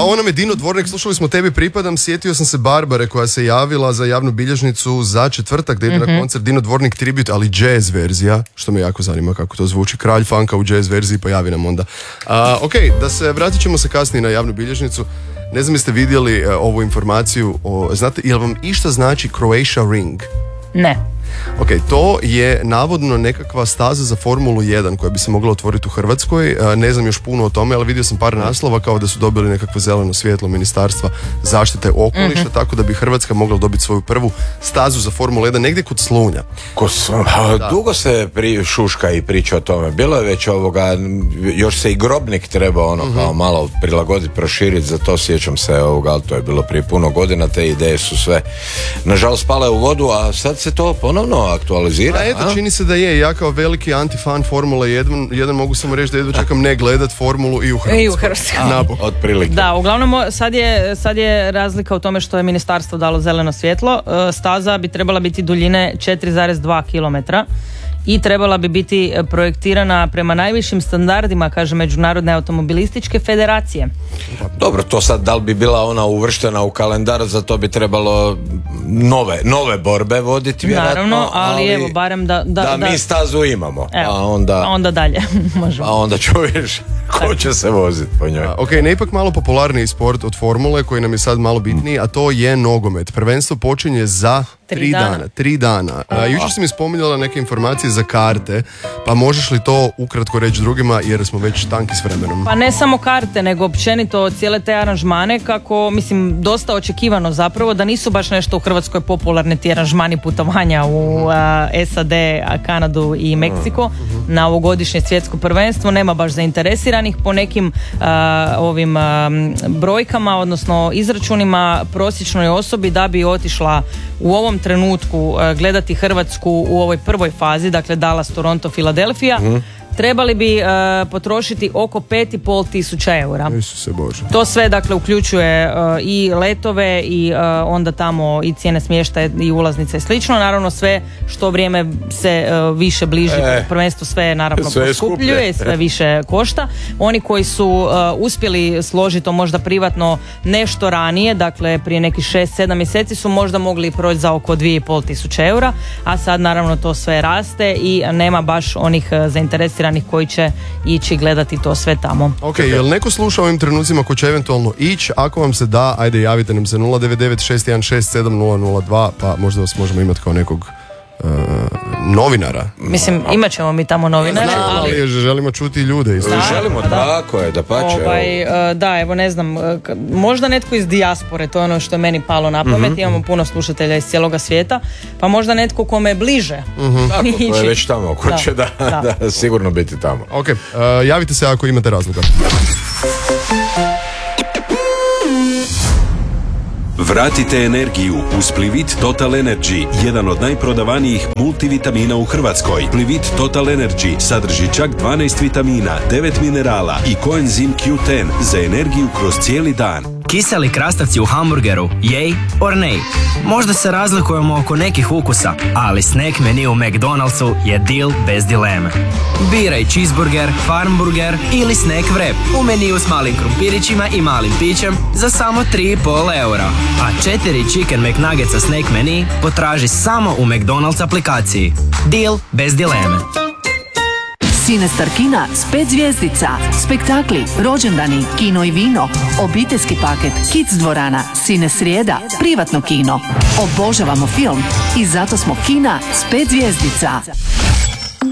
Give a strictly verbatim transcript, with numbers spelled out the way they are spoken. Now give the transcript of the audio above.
ovo nam je Dino Dvornik, slušali smo Tebi pripadam, sjetio sam se Barbare koja se javila za javnu bilježnicu za četvrtak da ide mm-hmm. na koncert Dino Dvornik tribute, ali jazz verzija, što me jako zanima kako to zvuči, kralj funka u jazz verziji, pojavi nam onda. A, ok, da se vratit ćemo se kasnije na javnu bilježnicu. Ne znam jeste vidjeli uh, ovu informaciju, o, znate, jel vam išta znači Croatia Ring? Ne. Ok, to je navodno nekakva staza za Formulu jedan koja bi se mogla otvoriti u Hrvatskoj. Ne znam još puno o tome, ali vidio sam par naslova kao da su dobili nekakvo zeleno svjetlo Ministarstva zaštite okoliša, mm-hmm. tako da bi Hrvatska mogla dobiti svoju prvu stazu za Formulu jedan negdje kod Slunja. Ko da. Dugo se pri, šuška i priča o tome. Bilo je već ovoga, još se i Grobnik treba ono mm-hmm. kao malo prilagoditi, proširiti, za to sjećam se ovoga, ali to je bilo prije puno godina, te ideje su sve nažalost pale u vodu, a sad se to ponovno aktualizira. A eto, a? Čini se da je. Ja kao veliki antifan Formule jedan, jedan mogu samo reći da jedva čekam ne gledat Formulu i u Hrvatskoj. I u Hrvatskoj. Otprilike. Da, uglavnom sad je, sad je razlika u tome što je ministarstvo dalo zeleno svjetlo. Staza bi trebala biti duljine četiri zarez dva kilometra i trebala bi biti projektirana prema najvišim standardima, kaže Međunarodne automobilističke federacije. Dobro, to sad da li bi bila ona uvrštena u kalendar, za to bi trebalo nove, nove borbe voditi vjerojatno. Naravno, ali, ali evo, barem da... Da, da, da mi stazu imamo, evo, a onda... A onda dalje možemo. A onda čuješ ko će se voziti po njoj. Ok, ne ipak malo popularniji sport od Formule koji nam je sad malo bitniji, a to je nogomet. Prvenstvo počinje za tri, tri dana. dana. Tri dana. A, jučer si mi spominjala neke informacije za karte, pa možeš li to ukratko reći drugima jer smo već tanki s vremenom? Pa ne samo karte, nego općenito cijele te aranžmane, kako, mislim, dosta očekivano zapravo, da nisu baš nešto u Hrvatskoj popularne ti aranžmani putovanja u a, S A D, a, Kanadu i Meksiko na ovogodišnje svjetsko prvenstvo. Nema baš zainteresiranih. Po nekim a, ovim a, brojkama, odnosno izračunima, prosječnoj osobi da bi otišla u ovom trenutku a, gledati Hrvatsku u ovoj prvoj fazi, dakle Dallas, Toronto, Filadelfija, mm. trebali bi uh, potrošiti oko pet i pol tisuća eura. Isuse Bože. To sve dakle uključuje uh, i letove i uh, onda tamo i cijene smještaja i ulaznice i slično. Naravno sve što vrijeme se uh, više bliži e, prvenstvu, sve naravno sve poskupljuje, sve više košta. Oni koji su uh, uspjeli složiti to možda privatno nešto ranije, dakle prije nekih šest sedam mjeseci su možda mogli proći za oko dvije i pol tisuće eura, a sad naravno to sve raste i nema baš onih uh, zainteresiranih koji će ići gledati to sve tamo. Ok, jel neko sluša ovim trenucima ko će eventualno ići? Ako vam se da, ajde javite nam se nula devet devet šest jedan šest sedam nula nula dva, pa možda vas možemo imati kao nekog uh, novinara. Mislim, imat ćemo mi tamo novinare, Znam, ali... ali želimo čuti ljude. Da, želimo, da. Tako je, da pače. Ovaj, uh, da, evo ne znam, uh, možda netko iz dijaspore, to je ono što je meni palo na pamet, mm-hmm. imamo puno slušatelja iz cijeloga svijeta, pa možda netko kome je bliže. Mm-hmm. Tako, ko je već tamo, ko da. će da, da. da sigurno biti tamo. Ok, uh, javite se ako imate razloga. Vratite energiju uz Plivit Total Energy, jedan od najprodavanijih multivitamina u Hrvatskoj. Plivit Total Energy sadrži čak dvanaest vitamina, devet minerala i koenzim Q deset za energiju kroz cijeli dan. Kiseli krastavci u hamburgeru, jej or nej? Možda se razlikujemo oko nekih ukusa, ali snack menu u McDonald'su je deal bez dileme. Biraj cheeseburger, farmburger ili snack wrap u meniju s malim krumpirićima i malim pićem za samo tri i pol eura. A četiri chicken McNuggetsa snack menu potraži samo u McDonald's aplikaciji. Deal bez dileme. Cinestar Kina s pet zvjezdica, spektakli, rođendani, kino i vino, obiteljski paket, kids dvorana, Cine srijeda, privatno kino. Obožavamo film i zato smo Kina s pet zvjezdica.